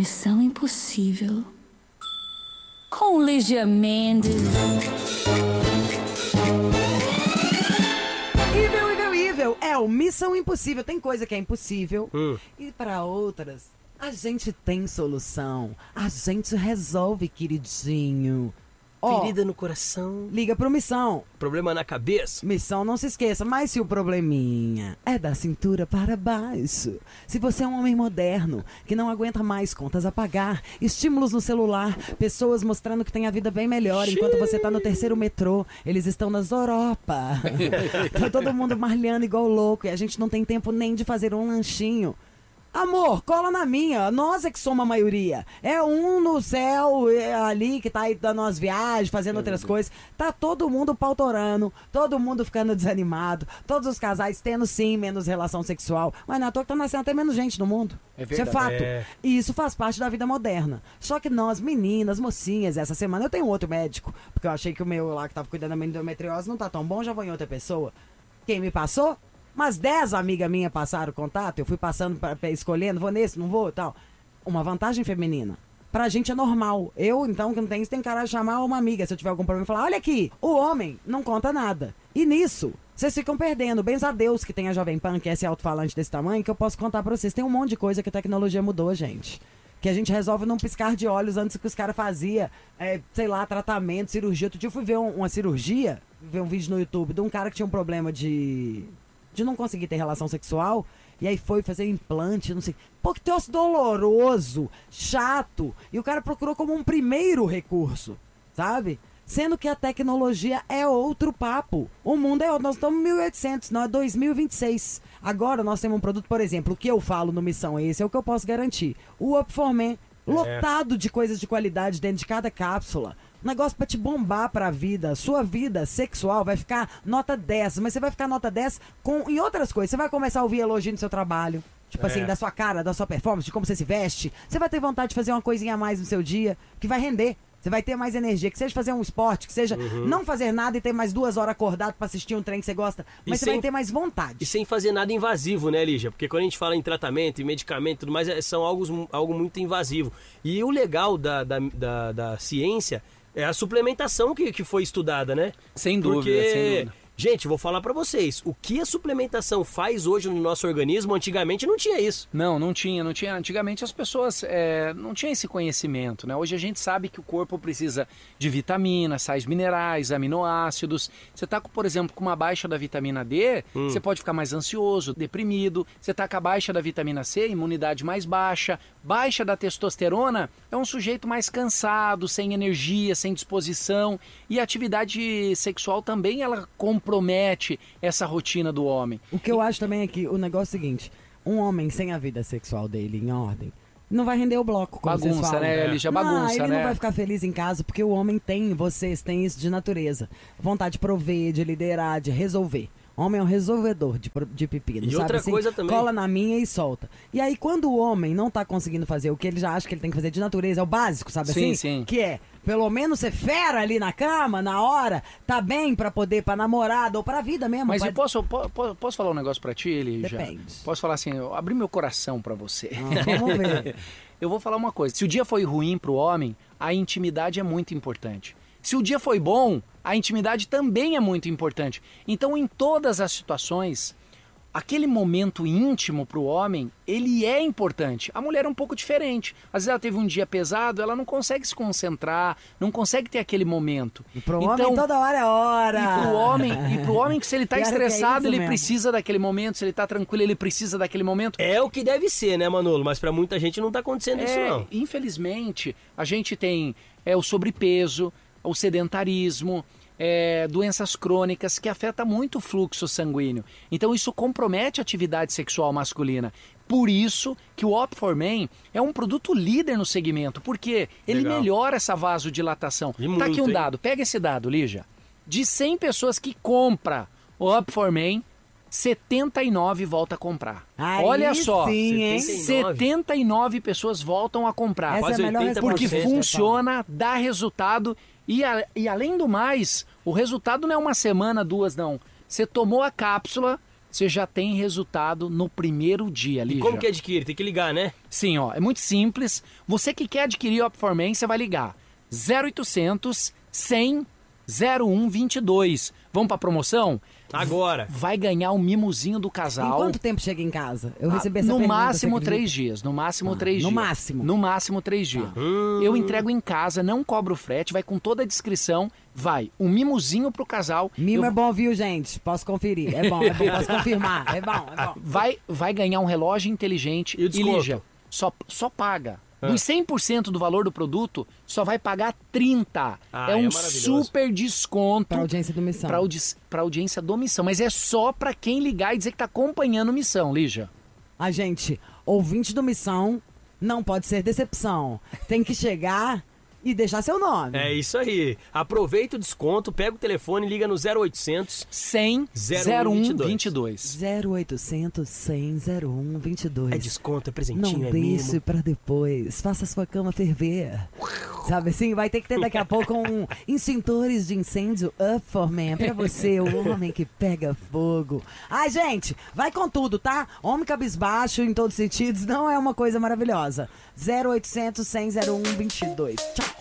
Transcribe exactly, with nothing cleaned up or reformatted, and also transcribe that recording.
Missão Impossível com Lígia Mendes. Evil, evil, evil. É o Missão Impossível. Tem coisa que é impossível Hum. e para outras a gente tem solução. A gente resolve, queridinho. Ó, Ferida no coração, liga pro Missão. problema na cabeça. Missão, não se esqueça, mas se o probleminha é da cintura para baixo, se você é um homem moderno, que não aguenta mais contas a pagar, estímulos no celular, pessoas mostrando que tem a vida bem melhor, enquanto você tá no terceiro metrô, eles estão nas Europa. Tá todo mundo marlhando igual louco e a gente não tem tempo nem de fazer um lanchinho. Amor, cola na minha, nós é que somos a maioria. É um no céu é ali que tá aí dando umas viagens, fazendo outras coisas. Tá todo mundo pautorando, todo mundo ficando desanimado, todos os casais tendo sim menos relação sexual. Mas não é à toa que tá nascendo até menos gente no mundo. É Isso é verdade. fato. É. E isso faz parte da vida moderna. Só que nós, meninas, mocinhas, essa semana eu tenho outro médico. Porque eu achei que o meu lá que tava cuidando da minha endometriose não tá tão bom, já vou em outra pessoa. Quem me passou? Mas dez amigas minhas passaram o contato, eu fui passando, pra, pra, escolhendo, vou nesse, não vou e tal. Uma vantagem feminina. Pra gente é normal. Eu, então, que não tenho isso, tem cara de chamar uma amiga, se eu tiver algum problema, e falar, olha aqui, o homem não conta nada. E nisso, vocês ficam perdendo. Bens a Deus que tem a Jovem Pan, que é esse alto-falante desse tamanho, que eu posso contar pra vocês. Tem um monte de coisa que a tecnologia mudou, gente. Que a gente resolve num piscar de olhos antes que os caras faziam, é, sei lá, tratamento, cirurgia. Outro dia eu fui ver um, uma cirurgia, ver um vídeo no YouTube de um cara que tinha um problema de... de não conseguir ter relação sexual, e aí foi fazer implante, não sei. Pô, que troço doloroso, chato. E o cara procurou como um primeiro recurso, sabe? Sendo que a tecnologia é outro papo. O mundo é outro. Nós estamos em mil e oitocentos, não é dois mil e vinte e seis. Agora nós temos um produto, por exemplo, o que eu falo no Missão, esse é o que eu posso garantir. O Up for Men, lotado de coisas de qualidade dentro de cada cápsula. Um negócio pra te bombar pra vida. Sua vida sexual vai ficar nota dez, mas você vai ficar nota dez com, em outras coisas. Você vai começar a ouvir elogio no seu trabalho. Tipo É. assim, da sua cara, da sua performance, de como você se veste. Você vai ter vontade de fazer uma coisinha a mais no seu dia, que vai render. Você vai ter mais energia, que seja fazer um esporte, que seja não fazer nada e ter mais duas horas acordado pra assistir um trem que você gosta. Mas E você sem- vai ter mais vontade. E sem fazer nada invasivo, né, Lígia? Porque quando a gente fala em tratamento, em medicamento e tudo mais, é- são algo, algo muito invasivo. E o legal da, da, da, da ciência é a suplementação que, que foi estudada, né? Sem dúvida, Porque, sem dúvida. gente, vou falar pra vocês, o que a suplementação faz hoje no nosso organismo, antigamente não tinha isso. Não, não tinha, não tinha. Antigamente as pessoas é, não tinham esse conhecimento, né? Hoje a gente sabe que o corpo precisa de vitaminas, sais minerais, aminoácidos. Você tá, com, por exemplo, com uma baixa da vitamina D, Hum. você pode ficar mais ansioso, deprimido. Você tá com a baixa da vitamina C, imunidade mais baixa. Baixa da testosterona, é um sujeito mais cansado, sem energia, sem disposição. E a atividade sexual também, ela compromete essa rotina do homem. O que eu acho também é que o negócio é o seguinte: um homem sem a vida sexual dele em ordem não vai render o bloco, como vocês Bagunça, falam. né, Lígia? Não, Bagunça, ele né? não vai ficar feliz em casa, porque o homem tem, vocês têm isso de natureza. Vontade de prover, de liderar, de resolver. Homem é um resolvedor de, pro- de pepino, E sabe outra assim? coisa também. Cola na minha e solta. E aí, quando o homem não tá conseguindo fazer o que ele já acha que ele tem que fazer de natureza, é o básico, sabe Sim, assim? sim. Que é, pelo menos ser fera ali na cama, na hora, tá bem pra poder, pra namorada ou pra vida mesmo. Mas vai- eu posso, po- po- posso falar um negócio pra ti, Lígia? Depende. Posso falar assim, eu abri meu coração pra você. Ah, vamos ver. Eu vou falar uma coisa, se o dia foi ruim pro homem, a intimidade é muito importante. Se o dia foi bom, a intimidade também é muito importante. Então, em todas as situações, aquele momento íntimo pro homem, ele é importante. A mulher é um pouco diferente. Às vezes ela teve um dia pesado, ela não consegue se concentrar, não consegue ter aquele momento. E pro Então, homem toda hora é hora. E pro homem, e pro homem que se ele tá Pior que é estressado, isso ele mesmo. precisa daquele momento, se ele tá tranquilo, ele precisa daquele momento. É o que deve ser, né, Manolo? Mas pra muita gente não tá acontecendo isso, É, não. infelizmente, a gente tem é, o sobrepeso, o sedentarismo, é, doenças crônicas que afetam muito o fluxo sanguíneo. Então isso compromete a atividade sexual masculina. Por isso que o Op for Men é um produto líder no segmento, porque ele Legal. melhora essa vasodilatação. E Tá aqui muito, um hein? dado, pega esse dado, Lígia. De cem pessoas que compram o Op for Men, setenta e nove volta a comprar. Aí Olha só, sim, hein? setenta e nove pessoas voltam a comprar. Essa Quase é a melhor oitenta por resposta. Porque cento, né, funciona, dá resultado e, a- e além do mais, o resultado não é uma semana, duas, não. Você tomou a cápsula, você já tem resultado no primeiro dia, Lígia. E como que adquire? Tem que ligar, né? Sim, ó, é muito simples. Você que quer adquirir o Up4Men, você vai ligar zero oitocentos, cem, zero um vinte e dois. Vamos pra promoção? Agora. Vai ganhar o mimozinho do Em casal. quanto tempo chega em casa? Eu Ah, recebi essa no pergunta, máximo você acredita? três dias. No máximo Ah, três no dias. máximo? No máximo três dias. Hum. Eu entrego em casa, não cobro frete, vai com toda a descrição. Vai um mimozinho pro casal. Mimo eu- é bom, viu, gente? Posso conferir. É bom, é bom, posso confirmar. É bom, é bom. Vai, vai ganhar um relógio inteligente. E o desconto? Lígia, só, só paga. Ah. Dos cem por cento do valor do produto, só vai pagar trinta por cento. Ah, é é um maravilhoso. super desconto Pra audiência do Missão. pra, audi pra audiência do Missão. Mas é só pra quem ligar e dizer que tá acompanhando Missão, Lígia. A gente, ouvinte do Missão, não pode ser decepção. Tem que chegar e deixar seu nome. É isso aí. Aproveita o desconto, pega o telefone e liga no zero oitocentos. cem, zero um vinte e dois. zero oitocentos, cem, zero um vinte e dois. É desconto, é Não presentinho, é deixe mimo. pra depois. Faça sua cama ferver. Sabe assim? Vai ter que ter daqui a pouco um extintores de incêndio Up4Men pra você, o homem que pega fogo. Ai, gente, vai com tudo, tá? Homem cabisbaixo em todos os sentidos não é uma coisa maravilhosa. zero oitocentos, cem, zero um vinte e dois. Tchau.